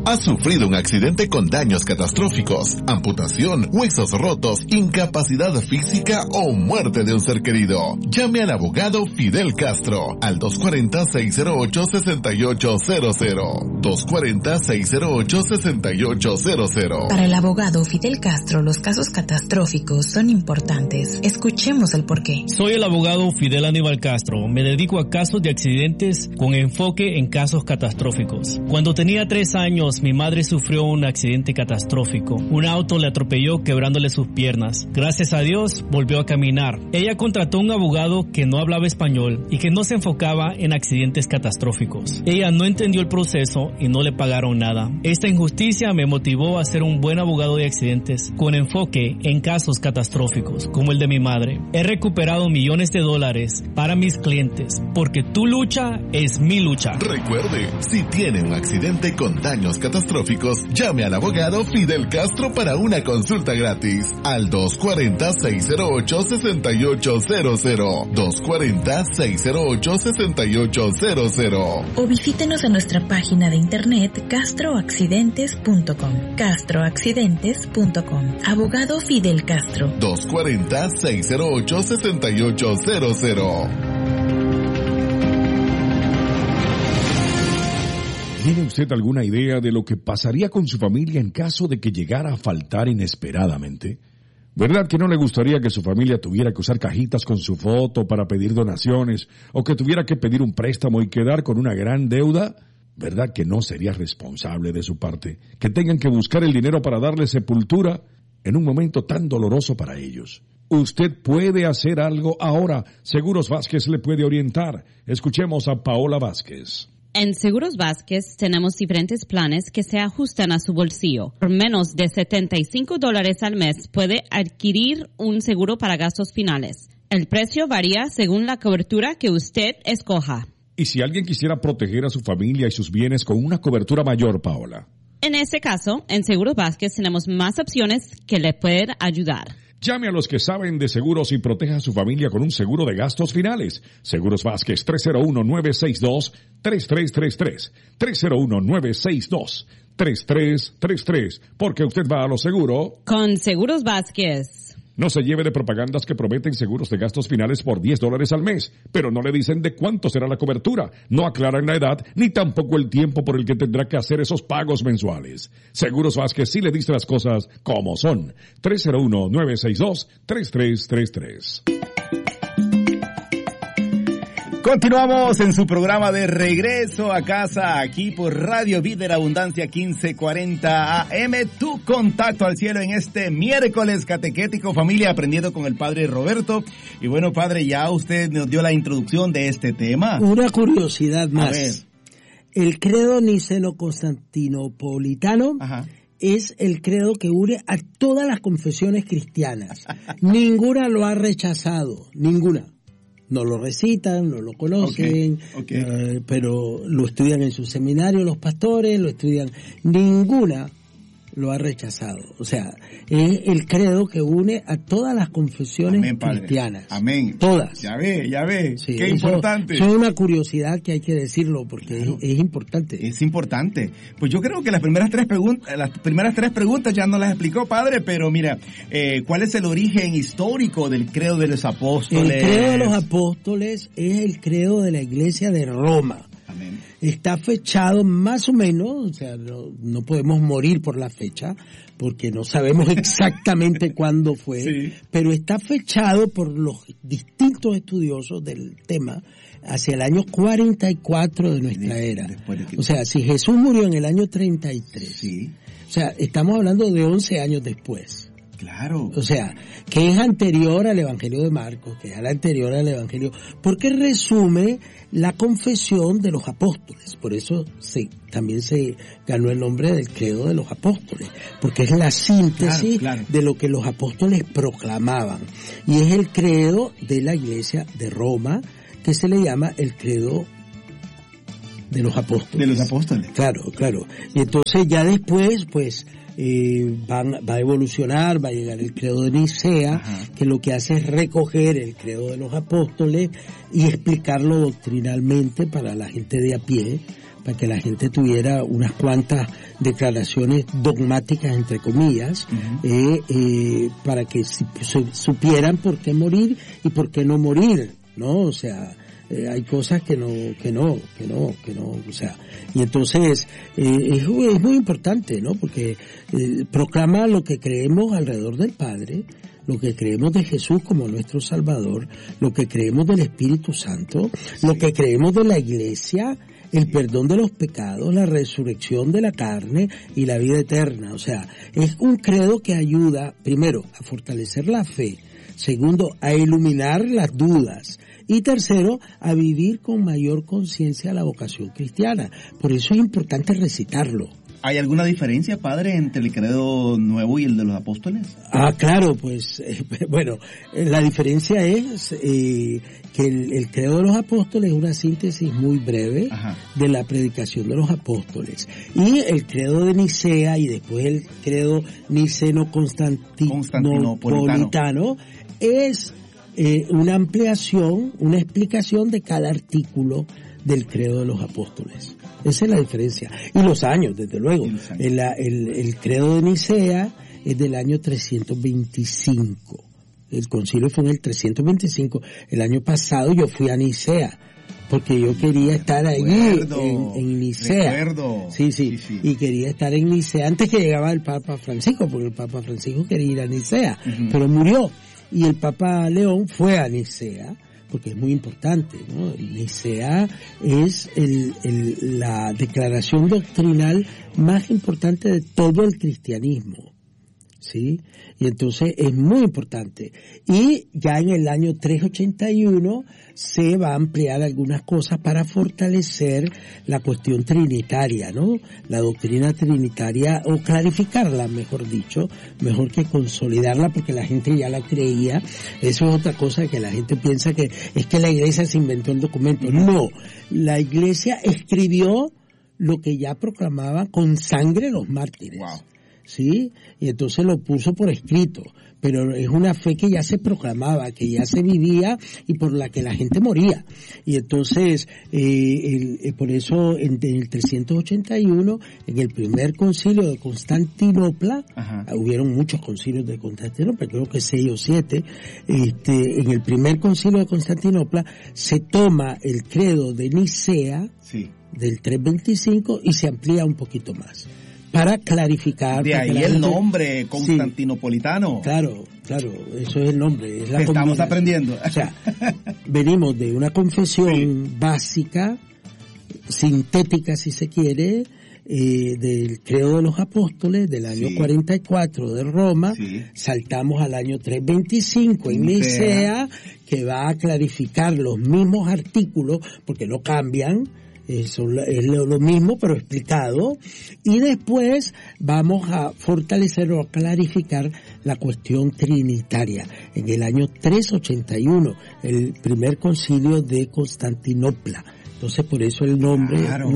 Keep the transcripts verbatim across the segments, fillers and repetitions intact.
¿Has sufrido un accidente con daños catastróficos, amputación, huesos rotos, incapacidad física o muerte de un ser querido? Llame al abogado Fidel Castro al dos cuatro cero, seis cero ocho, seis ocho cero cero. dos cuatro cero, seis cero ocho, seis ocho cero cero. Para el abogado Fidel Castro, los casos catastróficos son importantes. Escuchemos el porqué. Soy el abogado Fidel Aníbal Castro. Me dedico a casos de accidentes con enfoque en casos catastróficos. Cuando tenía tres años, mi madre sufrió un accidente catastrófico. Un auto le atropelló quebrándole sus piernas. Gracias a Dios, volvió a caminar. Ella contrató un abogado que no hablaba español y que no se enfocaba en accidentes catastróficos. Ella no entendió el proceso y no le pagaron nada. Esta injusticia me motivó a ser un buen abogado de accidentes con enfoque en casos catastróficos, como el de mi madre. He recuperado millones de dólares para mis clientes, porque tu lucha es mi lucha. Recuerde, si tiene un accidente con daños catastróficos, llame al abogado Fidel Castro para una consulta gratis al dos cuatro cero, seis cero ocho, seis ocho cero cero. dos cuatro cero, seis cero ocho, seis ocho cero cero. O visítenos en nuestra página de internet castro accidentes punto com. castro accidentes punto com. Abogado Fidel Castro. dos cuatro cero, seis cero ocho, seis ocho cero cero. ¿Tiene usted alguna idea de lo que pasaría con su familia en caso de que llegara a faltar inesperadamente? ¿Verdad que no le gustaría que su familia tuviera que usar cajitas con su foto para pedir donaciones o que tuviera que pedir un préstamo y quedar con una gran deuda? ¿Verdad que no sería responsable de su parte que tengan que buscar el dinero para darle sepultura en un momento tan doloroso para ellos? Usted puede hacer algo ahora. Seguros Vázquez le puede orientar. Escuchemos a Paola Vázquez. En Seguros Vázquez tenemos diferentes planes que se ajustan a su bolsillo. Por menos de setenta y cinco dólares al mes puede adquirir un seguro para gastos finales. El precio varía según la cobertura que usted escoja. ¿Y si alguien quisiera proteger a su familia y sus bienes con una cobertura mayor, Paola? En este caso, en Seguros Vázquez tenemos más opciones que le pueden ayudar. Llame a los que saben de seguros y proteja a su familia con un seguro de gastos finales. Seguros Vázquez, tres cero uno, nueve seis dos, tres tres tres tres. tres cero uno, nueve seis dos, tres tres tres tres. Porque usted va a lo seguro. Con Seguros Vázquez. No se lleve de propagandas que prometen seguros de gastos finales por diez dólares al mes, pero no le dicen de cuánto será la cobertura, no aclaran la edad, ni tampoco el tiempo por el que tendrá que hacer esos pagos mensuales. Seguros Vázquez sí le dice las cosas como son. tres cero uno, nueve seis dos, tres tres tres tres. Continuamos en su programa de regreso a casa, aquí por Radio Vida en Abundancia quince cuarenta A M, tu contacto al cielo en este miércoles catequético, familia, aprendiendo con el Padre Roberto. Y bueno, Padre, ya usted nos dio la introducción de este tema. Una curiosidad más. El credo niceno-constantinopolitano Ajá. es el credo que une a todas las confesiones cristianas. Ninguna lo ha rechazado, ninguna. No lo recitan, no lo conocen, okay, okay. Eh, pero lo estudian en su seminario los pastores, lo estudian. Ninguna lo ha rechazado. O sea, es el credo que une a todas las confesiones Amén, cristianas. Amén. Todas. Ya ve, ya ve. Sí, Qué eso, importante. Eso es una curiosidad que hay que decirlo porque claro. es, es importante. Es importante. Pues yo creo que las primeras tres preguntas, las primeras tres preguntas ya nos las explicó, Padre, pero mira, eh, ¿cuál es el origen histórico del credo de los apóstoles? El credo de los apóstoles es el credo de la Iglesia de Roma. Amén. Está fechado más o menos, o sea, no, no podemos morir por la fecha, porque no sabemos exactamente cuándo fue, sí. pero está fechado por los distintos estudiosos del tema hacia el año cuarenta y cuatro de nuestra de, era. De que... O sea, si Jesús murió en el año treinta y tres, sí. o sea, estamos hablando de once años después. Claro. O sea, que es anterior al Evangelio de Marcos, que es anterior al Evangelio, porque resume la confesión de los apóstoles. Por eso se, también se ganó el nombre del credo de los apóstoles, porque es la síntesis claro, claro. de lo que los apóstoles proclamaban. Y es el credo de la Iglesia de Roma, que se le llama el credo de los apóstoles. De los apóstoles. Claro, claro. Y entonces ya después, pues, Eh, van, va a evolucionar, va a llegar el credo de Nicea, Ajá. que lo que hace es recoger el credo de los apóstoles y explicarlo doctrinalmente para la gente de a pie, para que la gente tuviera unas cuantas declaraciones dogmáticas, entre comillas, uh-huh. eh, eh, para que si, supieran por qué morir y por qué no morir, ¿no? O sea, Eh, hay cosas que no, que no, que no, que no, o sea, y entonces eh, es, es muy importante, ¿no? Porque eh, proclama lo que creemos alrededor del Padre, lo que creemos de Jesús como nuestro Salvador, lo que creemos del Espíritu Santo, sí. lo que creemos de la Iglesia, el perdón de los pecados, la resurrección de la carne y la vida eterna. O sea, es un credo que ayuda, primero, a fortalecer la fe, segundo, a iluminar las dudas, y tercero, a vivir con mayor conciencia la vocación cristiana. Por eso es importante recitarlo. ¿Hay alguna diferencia, padre, entre el credo nuevo y el de los apóstoles? Ah, claro, pues, eh, bueno, la diferencia es eh, que el, el credo de los apóstoles es una síntesis muy breve Ajá. de la predicación de los apóstoles. Y el credo de Nicea y después el credo niceno-constantinopolitano es eh, una ampliación, una explicación de cada artículo del credo de los apóstoles. Esa es la diferencia. Y los años, desde luego. Años. El, el, el credo de Nicea es del año trescientos veinticinco. El concilio fue en el trescientos veinticinco. El año pasado yo fui a Nicea, porque yo quería estar allí en, en Nicea. Recuerdo. Sí, sí, sí, sí. Y quería estar en Nicea antes que llegaba el Papa Francisco, porque el Papa Francisco quería ir a Nicea, uh-huh. pero murió. Y el Papa León fue a Nicea, porque es muy importante, ¿no? Nicea es el, el, la declaración doctrinal más importante de todo el cristianismo, ¿sí? Y entonces es muy importante. Y ya en el año trescientos ochenta y uno se va a ampliar algunas cosas para fortalecer la cuestión trinitaria, ¿no? La doctrina trinitaria, o clarificarla, mejor dicho, mejor que consolidarla, porque la gente ya la creía. Eso es otra cosa, que la gente piensa que es que la iglesia se inventó el documento. No, la iglesia escribió lo que ya proclamaban con sangre los mártires. Wow. ¿Sí? Y entonces lo puso por escrito, pero es una fe que ya se proclamaba, que ya se vivía y por la que la gente moría. Y entonces, eh, el, eh, por eso en, en el trescientos ochenta y uno, en el primer concilio de Constantinopla, Ajá. hubieron muchos concilios de Constantinopla, creo que seis o siete, este, en el primer concilio de Constantinopla se toma el credo de Nicea, sí. del trescientos veinticinco, y se amplía un poquito más, para clarificar. De ahí el nombre constantinopolitano. Sí, claro, claro, eso es el nombre. Es la Estamos aprendiendo. O sea, venimos de una confesión sí. básica, sintética si se quiere, eh, del credo de los apóstoles del año sí. cuarenta y cuatro de Roma, sí. saltamos al año trescientos veinticinco en Nicea, que va a clarificar los mismos artículos, porque no cambian. Eso es lo mismo, pero explicado. Y después vamos a fortalecer o a clarificar la cuestión trinitaria. En el año trescientos ochenta y uno, el primer concilio de Constantinopla. Entonces, por eso el nombre claro,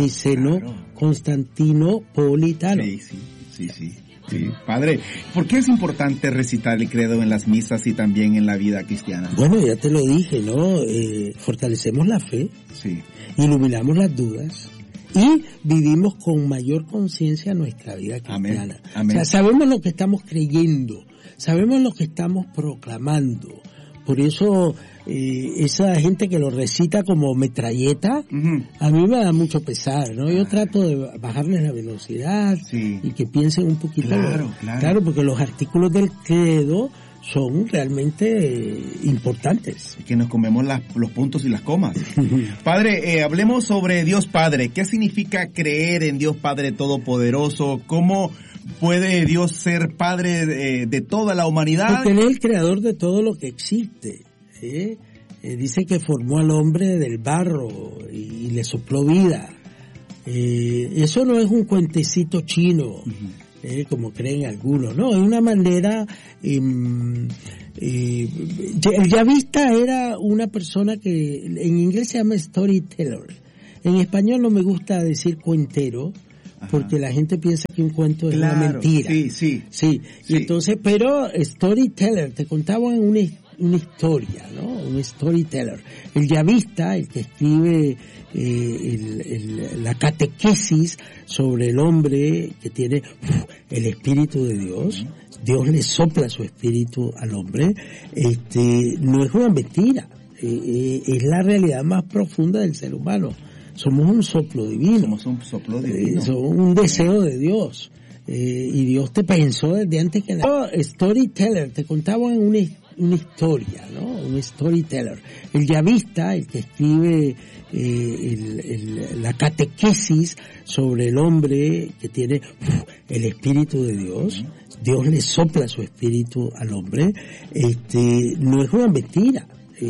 niceno-constantinopolitano. Sí, sí, sí, sí. Sí, padre, ¿por qué es importante recitar el credo en las misas y también en la vida cristiana? Bueno, ya te lo dije, ¿no? Eh, fortalecemos la fe, sí. iluminamos las dudas y vivimos con mayor conciencia nuestra vida cristiana. Amén. Amén. O sea, sabemos lo que estamos creyendo, sabemos lo que estamos proclamando. Por eso, eh, esa gente que lo recita como metralleta, uh-huh. a mí me da mucho pesar, ¿no? Yo trato de bajarles la velocidad sí. y que piensen un poquito. Claro, claro. Claro, porque los artículos del credo son realmente eh, importantes. Es que nos comemos las, los puntos y las comas. Padre, eh, hablemos sobre Dios Padre. ¿Qué significa creer en Dios Padre Todopoderoso? ¿Cómo puede Dios ser Padre de, de toda la humanidad? Porque Él es el creador de todo lo que existe. ¿eh? Eh, dice que formó al hombre del barro y, y le sopló vida. Eh, eso no es un cuentecito chino, uh-huh. eh, como creen algunos. No, es una manera... Eh, eh, el yavista era una persona que en inglés se llama storyteller. En español no me gusta decir cuentero, porque la gente piensa que un cuento es claro, una mentira. Sí, sí. Sí, y sí. entonces, pero storyteller, te contaban una, una historia, ¿no? Un storyteller. El yavista, el que escribe eh, el, el, la catequesis sobre el hombre que tiene uf, el Espíritu de Dios, Dios le sopla su espíritu al hombre, este, no es una mentira, eh, eh, es la realidad más profunda del ser humano. Somos un soplo divino. Somos un soplo divino. Eh, somos un deseo de Dios. Eh, y Dios te pensó desde antes que nada. Oh, storyteller, te contaban una, una historia, ¿no? Un storyteller. El yavista, el que escribe eh, el, el, la catequesis sobre el hombre que tiene uf, el Espíritu de Dios, Dios le sopla su espíritu al hombre, este, no es una mentira.